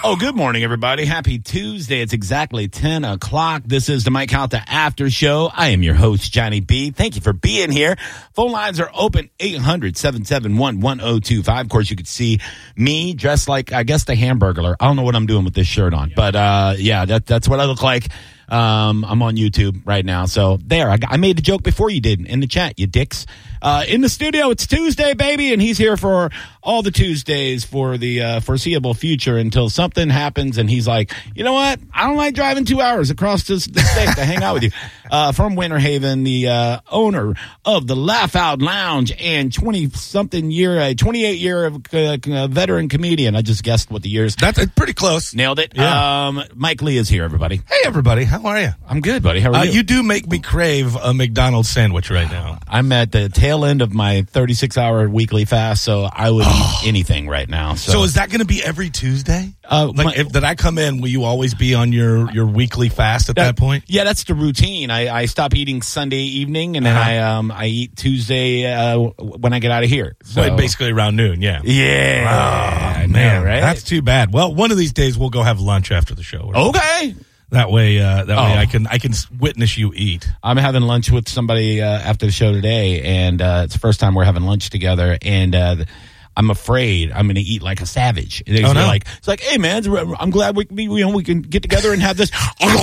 Oh, good morning, everybody. Happy Tuesday. It's exactly 10 o'clock. This is the Mike Calta After Show. I am your host, Johnny B. Thank you for being here. Phone lines are open, 800-771-1025. Of course, you could see me dressed like, I guess, the Hamburglar. I don't know what I'm doing with this shirt on, but that's what I look like. I'm on YouTube right now. So there, I made a joke before you did in the chat, you dicks. In the studio, it's Tuesday, baby, and he's here for all the Tuesdays for the foreseeable future until something happens and he's like, you know what? I don't like driving 2 hours across the state to hang out with you. From Winter Haven, the owner of the Laugh Out Lounge and 28-year veteran comedian. I just guessed what the years. That's pretty close. Nailed it. Yeah. Mike Lee is here, everybody. Hey, everybody. How are you? I'm good, buddy. How are you? You do make me crave a McDonald's sandwich right now. I'm at the tail end of my 36-hour weekly fast, so I would eat anything right now. So is that going to be every Tuesday? Did I come in, will you always be on your weekly fast at that point? Yeah, that's the routine. I stop eating Sunday evening, and then I eat Tuesday when I get out of here. So basically around noon, yeah. Yeah. Oh, man, right? That's too bad. Well, one of these days we'll go have lunch after the show. Okay. That way I can witness you eat. I'm having lunch with somebody after the show today, and it's the first time we're having lunch together, and I'm afraid I'm going to eat like a savage. It's like, hey man, I'm glad we can get together and have this.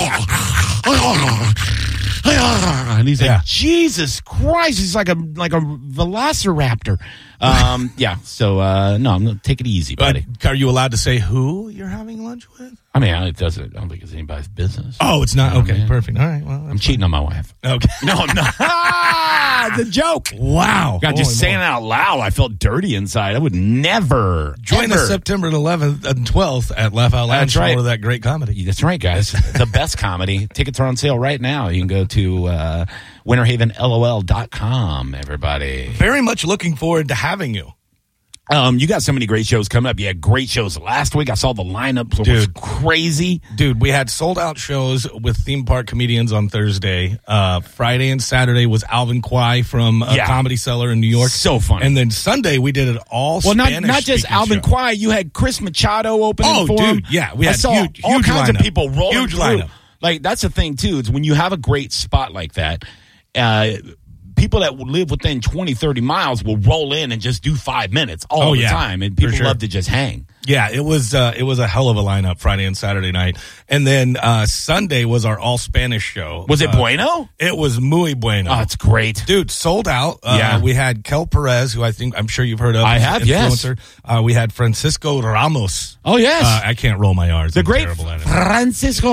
And he's like, Jesus Christ, he's like a velociraptor. So I'm going to take it easy, buddy. Are you allowed to say who you're having lunch with? I mean, I don't think it's anybody's business. Oh, it's not? Okay, perfect. All right, well, I'm cheating on my wife. Okay. No, I'm not. The joke. Wow. God, just saying it out loud, I felt dirty inside. I would never join us September 11th and 12th at Laugh Out Lounge for more of that great comedy. That's right, guys. The best comedy. Tickets are on sale right now. You can go to winterhavenlol.com, everybody. Very much looking forward to having you. You got so many great shows coming up. You had great shows last week. I saw the lineup. It was crazy. Dude, we had sold out shows with theme park comedians on Thursday. Friday and Saturday was Alvin Kwai from Comedy Cellar in New York. So funny. And then Sunday we did it all Spanish. Well, not just Alvin Kwai. You had Chris Machado opening for him. Dude, yeah. We had huge all kinds lineup. of people rolling Huge through. lineup. Like, that's the thing, too, is when you have a great spot like that, people that live within 20, 30 miles will roll in and just do 5 minutes all the time. And people love to just hang. Yeah, it was a hell of a lineup Friday and Saturday night. And then Sunday was our all Spanish show. Was it bueno? It was muy bueno. Oh, it's great. Dude, sold out. We had Kel Perez, who I'm sure you've heard of. I have, influencer. Yes. We had Francisco Ramos. Oh, yes. I can't roll my R's. The great Francisco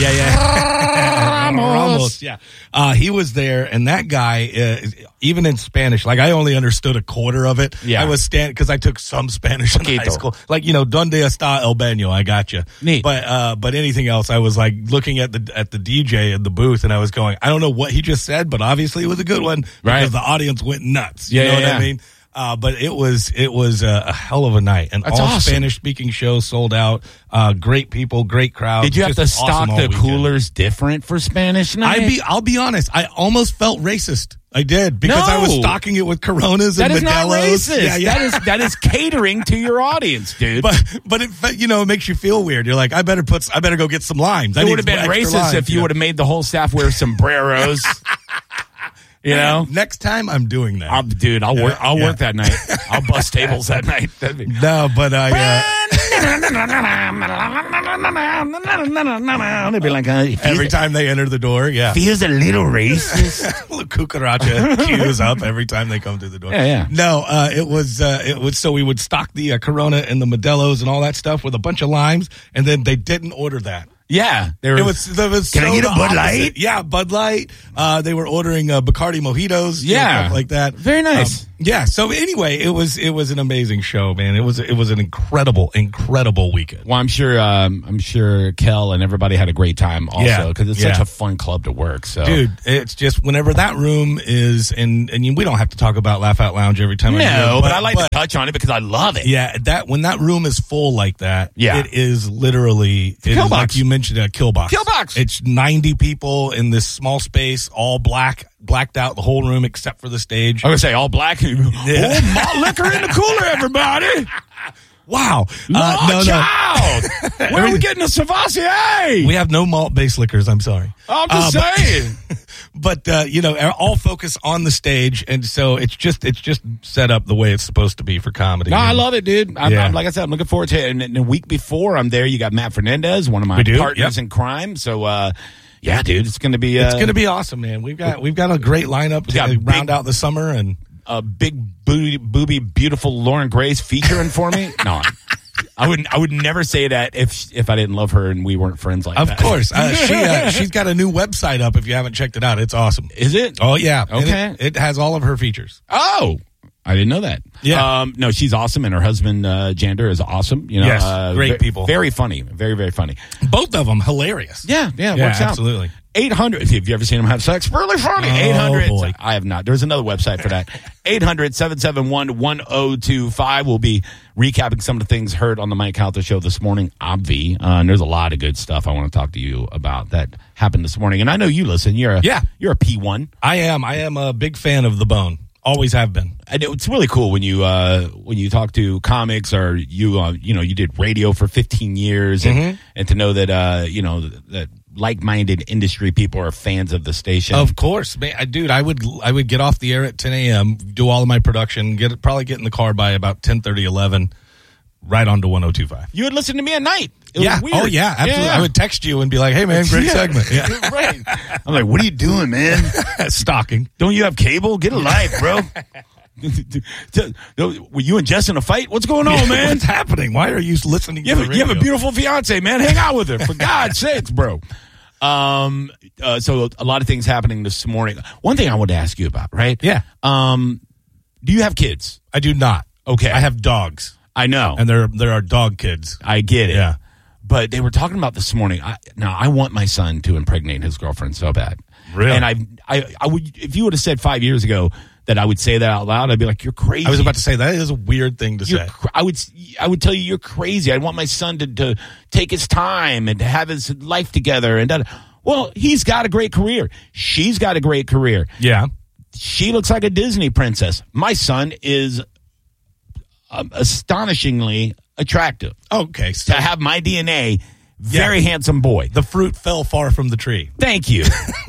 Ramos. Yeah. He was there, and that guy, even in Spanish, like I only understood a quarter of it. Yeah. I was because I took some Spanish in high school. Like, ¿Dónde está el baño? I got you. Neat. But anything else, I was like looking at the DJ in the booth, and I was going, I don't know what he just said, but obviously it was a good one because the audience went nuts. You know what I mean? But it was a hell of a night, and that's all awesome. Spanish-speaking shows sold out. Great people, great crowd. Did you have to stock the coolers different for Spanish night? I'll be honest. I almost felt racist. I did because I was stocking it with Coronas and Modelos. That is not racist. Yeah. That is catering to your audience, dude. But it makes you feel weird. You're like, I better go get some limes. It would have been racist if you would have made the whole staff wear sombreros. You know, next time I'm doing that. I'll work that night. I'll bust tables that night. No, but they'd be like, every time they enter the door, feels a little racist. Cucaracha cues up every time they come through the door. Yeah. No, it was so we would stock the Corona and the Modelos and all that stuff with a bunch of limes, and then they didn't order that. Yeah, it was Can I get a Bud Light? Yeah, Bud Light. They were ordering Bacardi mojitos. Yeah, stuff like that. Very nice. So anyway, it was an amazing show, man. It was an incredible weekend. Well, I'm sure Kel and everybody had a great time also because it's such a fun club to work. So, dude, it's just whenever that room is, and we don't have to talk about Laugh Out Lounge every time. No, but I like to touch on it because I love it. Yeah, when that room is full like that, it is literally like you mentioned a Killbox. Killbox. It's 90 people in this small space, all blacked out the whole room except for the stage. I'm gonna say all black. Oh, malt liquor in the cooler, everybody. Wow. No. Child. Where are we getting the Savassier? We have no malt-based liquors, I'm sorry. I'm just saying. But all focus on the stage, and so it's just set up the way it's supposed to be for comedy. No, I love it, dude. I'm, like I said, I'm looking forward to it. And the week before I'm there, you got Matt Fernandez, one of my partners in crime. So, yeah, dude, it's going to be awesome, man. We've got a great lineup to round out the summer, and a big booby, beautiful Lauren Grace featuring for me. No, I would never say that if I didn't love her and we weren't friends like that. Of course. She's got a new website up if you haven't checked it out. It's awesome. Is it? Oh, yeah. Okay. It has all of her features. Oh, I didn't know that. Yeah. No, she's awesome, and her husband, Jander, is awesome. Yes, great people. Very funny. Very, very funny. Both of them hilarious. Yeah, works out. Absolutely. 800, if you've ever seen them have sex, really funny. 800, boy. I have not. There's another website for that. 800-771-1025. We'll be recapping some of the things heard on the Mike Calta show this morning, obvi. And there's a lot of good stuff I want to talk to you about that happened this morning. And I know you listen. You're a P1. I am a big fan of The Bone. Always have been. And it's really cool when you talk to comics, or you did radio for 15 years, and to know that that like-minded industry people are fans of the station. Of course, dude. I would get off the air at 10 a.m., do all of my production, probably get in the car by about 10:30, 11, right on to 102.5. You would listen to me at night. It was weird. Oh yeah, absolutely. Yeah. I would text you and be like, "Hey man, great segment." Yeah, right. I'm like, "What are you doing, man? Stalking? Don't you have cable? Get a life, bro." Were you and Jess in a fight? What's going on, man? What's happening? Why are you listening to the radio? You have a beautiful fiance, man. Hang out with her, for God's sakes, bro. So a lot of things happening this morning. One thing I wanted to ask you about, right? Yeah. Do you have kids? I do not. Okay. I have dogs. I know. And there are dog kids. I get it. Yeah. But they were talking about this morning. I want my son to impregnate his girlfriend so bad. Really? And I would, if you would have said 5 years ago that I would say that out loud, I'd be like, "You're crazy." I was about to say that is a weird thing to say. I would tell you you're crazy. I want my son to take his time and to have his life together. And well, he's got a great career. She's got a great career. Yeah. She looks like a Disney princess. My son is astonishingly attractive. Okay. So to have my DNA, very handsome boy. The fruit fell far from the tree. Thank you.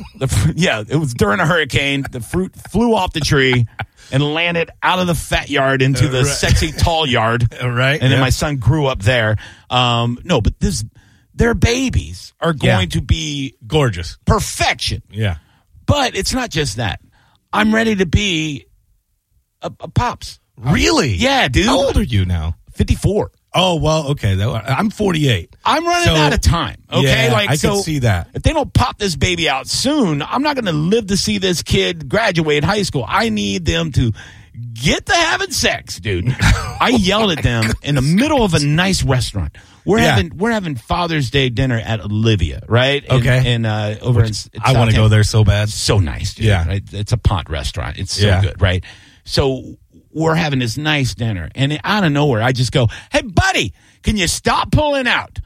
It was during a hurricane. The fruit flew off the tree and landed out of the fat yard into the sexy tall yard. Right. And then my son grew up there. No, but their babies are going to be gorgeous. Perfection. Yeah. But it's not just that. I'm ready to be a pops. Really? Yeah, dude. How old are you now? 54. Oh, well, okay. I'm 48. I'm running out of time. Okay, yeah, I can see that. If they don't pop this baby out soon, I'm not going to live to see this kid graduate high school. I need them to get to having sex, dude. I yelled at them in the middle of a nice restaurant. We're having Father's Day dinner at Olivia, right? Okay. Over in I want to go there so bad. So nice, dude. Yeah. Right? It's a Pont restaurant. It's so good, right? So we're having this nice dinner, and out of nowhere, I just go, "Hey, buddy, can you stop pulling out?"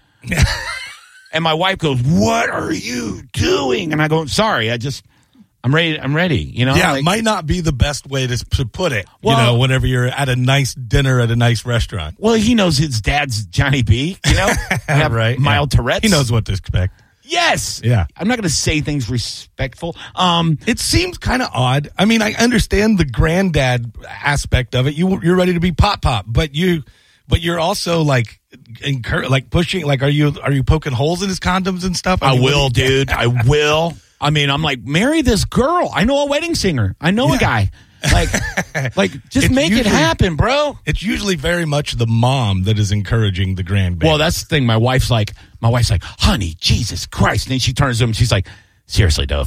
And my wife goes, "What are you doing?" And I go, "Sorry, I'm ready. You know, it might not be the best way to put it. Well, whenever you're at a nice dinner at a nice restaurant. Well, he knows his dad's Johnny B. You know, right? Mild Tourette's. He knows what to expect. Yes. Yeah. I'm not going to say things respectful. It seems kind of odd. I mean, I understand the granddad aspect of it. You're ready to be pop, but you're also like pushing. Like, are you poking holes in his condoms and stuff? I will, dude. I will. I mean, I'm like, marry this girl. I know a wedding singer. I know a guy. Like, just make it happen, bro. It's usually very much the mom that is encouraging the grandbaby. Well, that's the thing. My wife's like, "Honey, Jesus Christ!" And then she turns to him. She's like, "Seriously, though,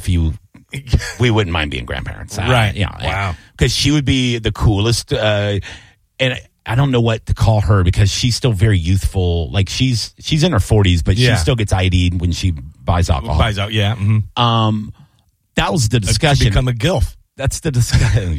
we wouldn't mind being grandparents, right? Yeah, wow. Because she would be the coolest. And I don't know what to call her because she's still very youthful. Like she's in her 40s, but she still gets ID'd when she buys alcohol. Buys out, yeah. Mm-hmm. That was the discussion. Become a gilf. That's the discussion.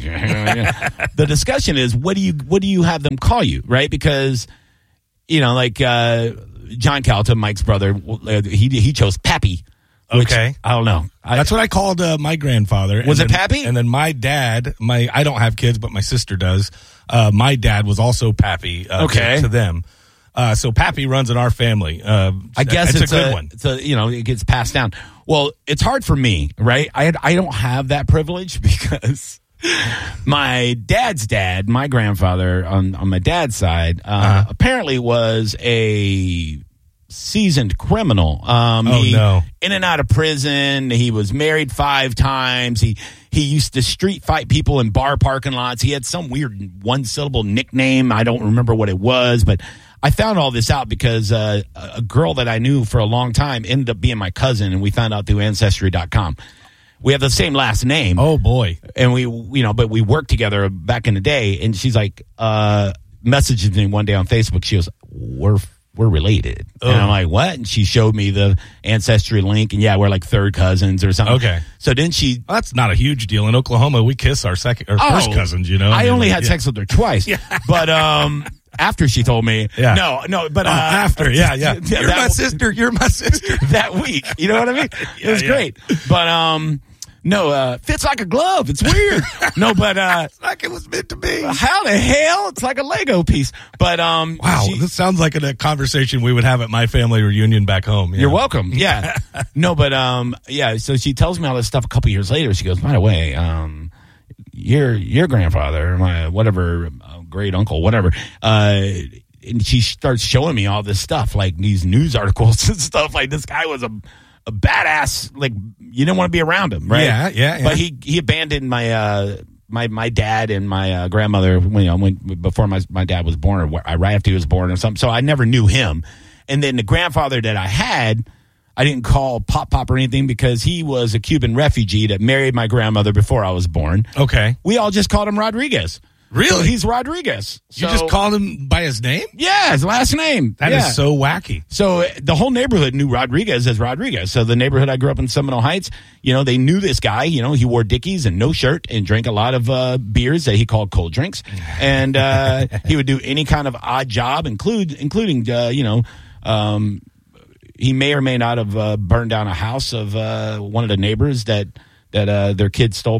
The discussion is what do you have them call you, right? Because John Calta, Mike's brother, he chose Pappy. Okay. I don't know. That's what I called my grandfather. Was it Pappy? And then my dad, I don't have kids, but my sister does. My dad was also Pappy to them. So Pappy runs in our family. I guess it's a good one. It gets passed down. Well, it's hard for me, right? I don't have that privilege because my dad's dad, my grandfather on my dad's side, apparently was a seasoned criminal. No. In and out of prison. He was married 5 times. He used to street fight people in bar parking lots. He had some weird 1-syllable nickname. I don't remember what it was, but I found all this out because a girl that I knew for a long time ended up being my cousin, and we found out through Ancestry.com. We have the same last name. Oh, boy. And but we worked together back in the day, and she's like, messages me one day on Facebook. She goes, we're related. Oh. And I'm like, what? And she showed me the Ancestry link, and we're like third cousins or something. Okay. So then she... Well, that's not a huge deal. In Oklahoma, we kiss our first cousins, you know? I only had sex with her twice. But after she told me... Yeah. No, but... after, yeah. You're my sister. That week. You know what I mean? It was great. But... No, fits like a glove. It's weird. No, but it's like it was meant to be. How the hell? It's like a Lego piece. But wow, this sounds like a conversation we would have at my family reunion back home. You're welcome. Yeah. No, but so she tells me all this stuff a couple years later. She goes, by the way, your grandfather, my whatever great uncle, whatever, and she starts showing me all this stuff, like these news articles and stuff. Like this guy was a badass, like you didn't want to be around him, right? Yeah. But he abandoned my my dad and my grandmother before my dad was born, or right after he was born, or something. So I never knew him. And then the grandfather that I had, I didn't call Pop or anything because he was a Cuban refugee that married my grandmother before I was born. Okay, we all just called him Rodriguez. Really? So he's Rodriguez. You just called him by his name? Yeah, his last name. That is so wacky. So the whole neighborhood knew Rodriguez as Rodriguez. So the neighborhood I grew up in, Seminole Heights, they knew this guy. He wore Dickies and no shirt and drank a lot of beers that he called cold drinks. And he would do any kind of odd job, including he may or may not have burned down a house of one of the neighbors that their kids stole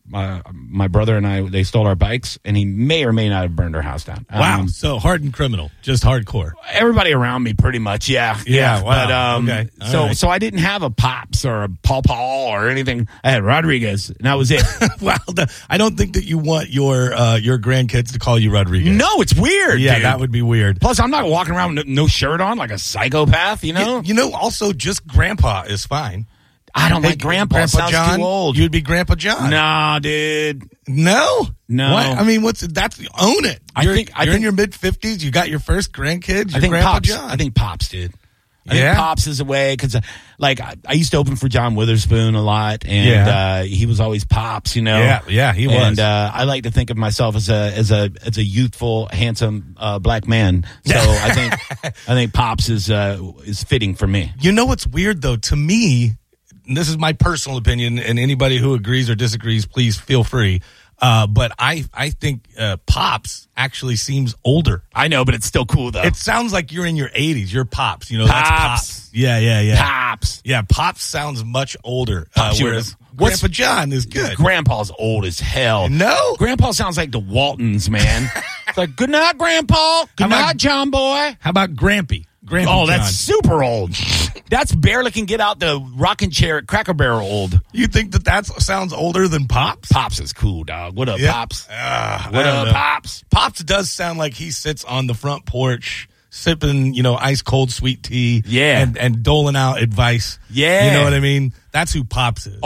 my brother and I. They stole our bikes, and he may or may not have burned our house down. Wow, so hardened criminal, just hardcore. Everybody around me, pretty much, yeah. Wow. But okay. So I didn't have a Pops or a Paul or anything. I had Rodriguez, and that was it. Well, I don't think that you want your grandkids to call you Rodriguez. No, it's weird. Yeah, dude. That would be weird. Plus, I'm not walking around with no shirt on like a psychopath. Also, just Grandpa is fine. I don't like Grandpa. Sounds John, too old. You'd be Grandpa John. Nah, dude. No. What? I mean, that's own it. You're in your mid-50s. You got your first grandkids. I think Grandpa Pops. John. I think Pops, dude. I think Pops is a way because, I used to open for John Witherspoon a lot, and he was always Pops, Yeah, he was. And I like to think of myself as a youthful, handsome black man. So I think Pops is fitting for me. You know what's weird though? To me, and this is my personal opinion, and anybody who agrees or disagrees, please feel free. But I think Pops actually seems older. I know, but it's still cool though. It sounds like you're in your 80s. You're Pops. Pops. That's Pops. Yeah. Pops. Yeah, Pops sounds much older. Pops, whereas Grandpa John is good. Grandpa's old as hell. No? Grandpa sounds like the Waltons, man. It's like, good night, Grandpa. Good night, John boy. How about Grampy? Oh, that's super old. That's barely can get out the rocking chair at Cracker Barrel old. You think that sounds older than Pops? Pops is cool, dog. What up, Pops? What up, Pops? Pops does sound like he sits on the front porch sipping, ice cold sweet tea. Yeah. And doling out advice. Yeah. You know what I mean? That's who Pops is.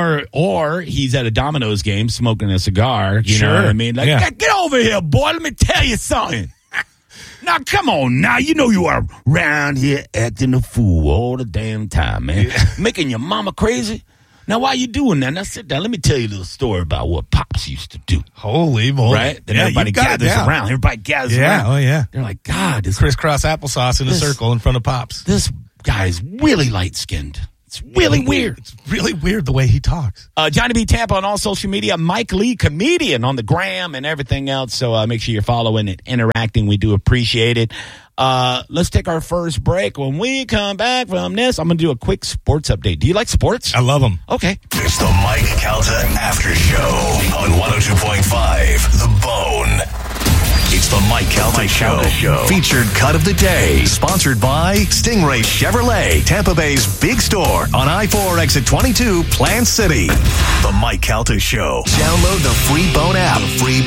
Or he's at a Domino's game smoking a cigar. You know what I mean? Like, get over here, boy. Let me tell you something. Now, come on now. You know you are around here acting a fool all the damn time, man. Yeah. Making your mama crazy. Now, why you doing that? Now, sit down. Let me tell you a little story about what Pops used to do. Holy moly. Right? Then everybody gathers around. Everybody gathers around. Oh, yeah. They're like, God. This crisscross applesauce in a circle in front of Pops. This guy's really light-skinned. It's really weird. It's really weird the way he talks. Johnny B. Tampa on all social media. Mike Lee, comedian on the gram and everything else. So make sure you're following and interacting. We do appreciate it. Let's take our first break. When we come back from this, I'm going to do a quick sports update. Do you like sports? I love them. Okay. It's the Mike Calta After Show on 102.5 The Bone. It's the Mike Calta Show. Featured cut of the day. Sponsored by Stingray Chevrolet, Tampa Bay's big store on I-4 exit 22, Plant City. The Mike Calta Show. Download the free Bone app.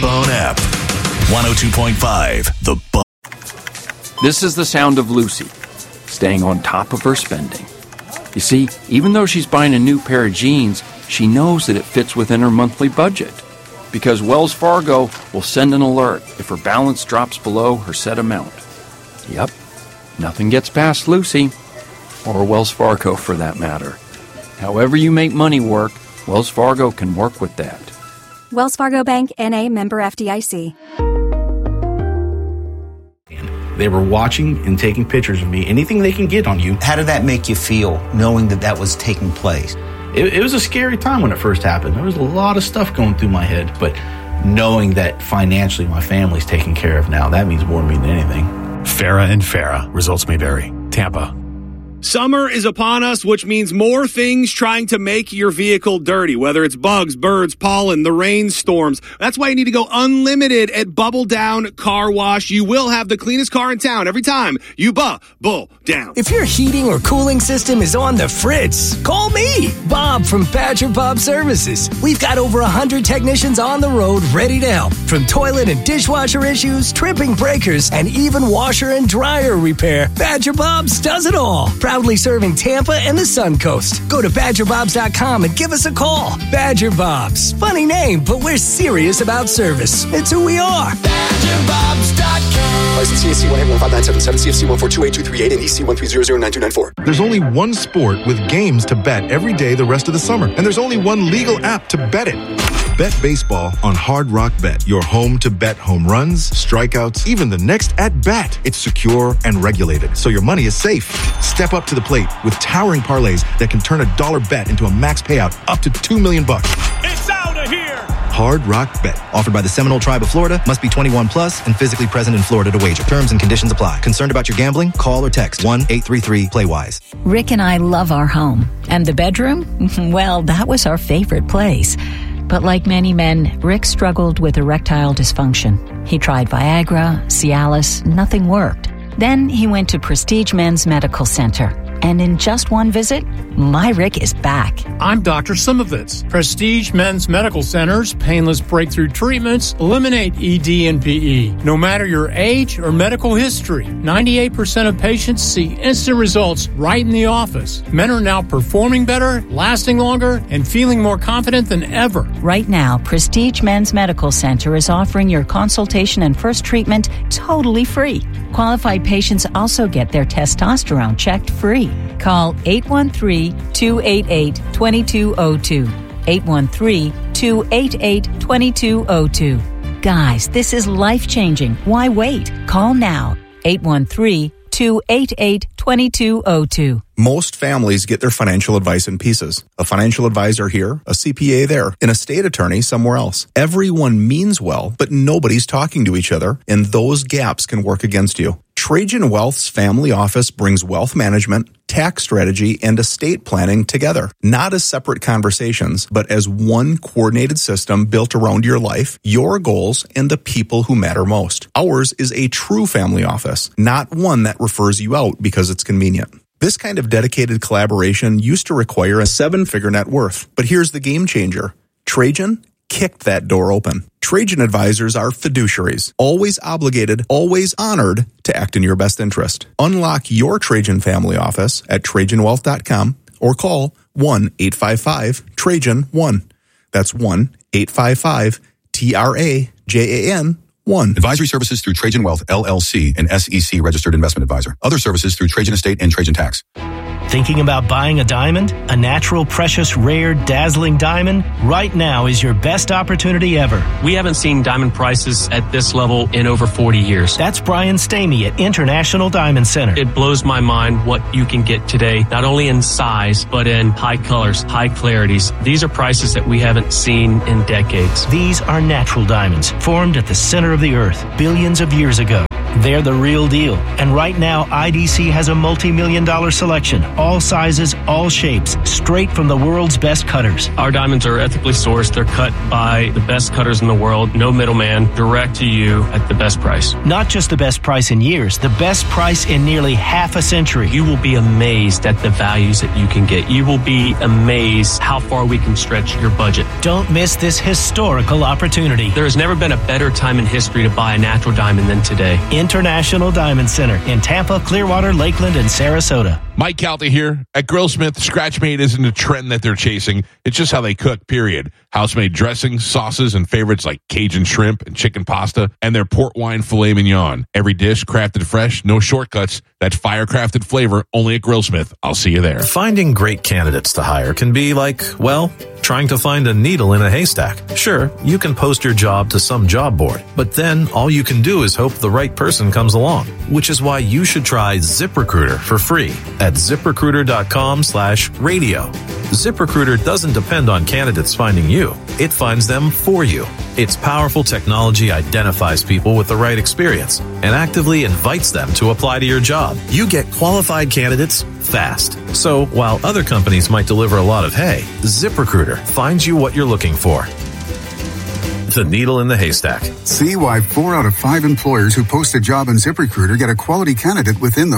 102.5 The Bone. This is the sound of Lucy, staying on top of her spending. You see, even though she's buying a new pair of jeans, she knows that it fits within her monthly budget. Because Wells Fargo will send an alert if her balance drops below her set amount. Yep, nothing gets past Lucy, or Wells Fargo for that matter. However you make money work, Wells Fargo can work with that. Wells Fargo Bank, N.A., member FDIC. They were watching and taking pictures of me, anything they can get on you. How did that make you feel, knowing that that was taking place? It was a scary time when it first happened. There was a lot of stuff going through my head, but knowing that financially my family's taken care of now, that means more to me than anything. Farah and Farah. Results may vary. Tampa. Summer is upon us, which means more things trying to make your vehicle dirty, whether it's bugs, birds, pollen, the rainstorms. That's why you need to go unlimited at Bubble Down Car Wash. You will have the cleanest car in town every time you bubble down. If your heating or cooling system is on the fritz, call me, Bob from Badger Bob Services. We've got over 100 technicians on the road ready to help. From toilet and dishwasher issues, tripping breakers, and even washer and dryer repair, Badger Bob's does it all. Proudly serving Tampa and the Suncoast. Go to BadgerBobs.com and give us a call. Badger Bobs. Funny name, but we're serious about service. It's who we are. BadgerBobs.com. License CAC 1815977, CFC 1428238, and EC 1300924. There's only one sport with games to bet every day the rest of the summer, and there's only one legal app to bet it. Bet baseball on Hard Rock Bet, your home to bet home runs, strikeouts, even the next at-bat. It's secure and regulated, so your money is safe. Step up to the plate with towering parlays that can turn a dollar bet into a max payout up to $2 million. It's out of here! Hard Rock Bet. Offered by the Seminole Tribe of Florida. Must be 21 plus and physically present in Florida to wager. Terms and conditions apply. Concerned about your gambling? Call or text 1-833-PLAY-WISE. Rick and I love our home. And the bedroom? Well, that was our favorite place. But like many men, Rick struggled with erectile dysfunction. He tried Viagra, Cialis, nothing worked. Then he went to Prestige Men's Medical Center. And in just one visit, my Rick is back. I'm Dr. Simovitz. Prestige Men's Medical Center's painless breakthrough treatments eliminate ED and PE. No matter your age or medical history, 98% of patients see instant results right in the office. Men are now performing better, lasting longer, and feeling more confident than ever. Right now, Prestige Men's Medical Center is offering your consultation and first treatment totally free. Qualified patients also get their testosterone checked free. Call 813-288-2202. 813-288-2202. Guys, this is life-changing. Why wait? Call now. 813-288-2202. Most families get their financial advice in pieces. A financial advisor here, a CPA there, an estate attorney somewhere else. Everyone means well, but nobody's talking to each other, and those gaps can work against you. Trajan Wealth's family office brings wealth management, tax strategy, and estate planning together, not as separate conversations, but as one coordinated system built around your life, your goals, and the people who matter most. Ours is a true family office, not one that refers you out because it's convenient. This kind of dedicated collaboration used to require a 7-figure net worth, but here's the game changer. Trajan kicked that door open. Trajan advisors are fiduciaries, always obligated, always honored to act in your best interest. Unlock your Trajan family office at TrajanWealth.com or call 1-855-TRAJAN-1. That's 1-855-TRAJAN-1. Advisory services through Trajan Wealth, LLC, an SEC registered investment advisor. Other services through Trajan Estate and Trajan Tax. Thinking about buying a diamond? A natural, precious, rare, dazzling diamond? Right now is your best opportunity ever. We haven't seen diamond prices at this level in over 40 years. That's Brian Stamey at International Diamond Center. It blows my mind what you can get today, not only in size, but in high colors, high clarities. These are prices that we haven't seen in decades. These are natural diamonds, formed at the center of the earth billions of years ago. They're the real deal. And right now, IDC has a multi-million-dollar selection. All sizes, all shapes, straight from the world's best cutters. Our diamonds are ethically sourced. They're cut by the best cutters in the world. No middleman. Direct to you at the best price. Not just the best price in years, the best price in nearly half a century. You will be amazed at the values that you can get. You will be amazed how far we can stretch your budget. Don't miss this historical opportunity. There has never been a better time in history to buy a natural diamond than today. International Diamond Center in Tampa, Clearwater, Lakeland, and Sarasota. Mike Calta here. At Grillsmith, Scratch-Made isn't a trend that they're chasing. It's just how they cook, period. House-made dressings, sauces, and favorites like Cajun shrimp and chicken pasta, and their port wine filet mignon. Every dish crafted fresh, no shortcuts. That fire-crafted flavor only at Grillsmith. I'll see you there. Finding great candidates to hire can be like, well, trying to find a needle in a haystack. Sure, you can post your job to some job board, but then all you can do is hope the right person comes along, which is why you should try ZipRecruiter for free at ZipRecruiter.com/radio. ZipRecruiter doesn't depend on candidates finding you. It finds them for you. Its powerful technology identifies people with the right experience and actively invites them to apply to your job. You get qualified candidates fast. So while other companies might deliver a lot of hay, ZipRecruiter finds you what you're looking for. The needle in the haystack. See why 4 out of 5 employers who post a job on ZipRecruiter get a quality candidate within the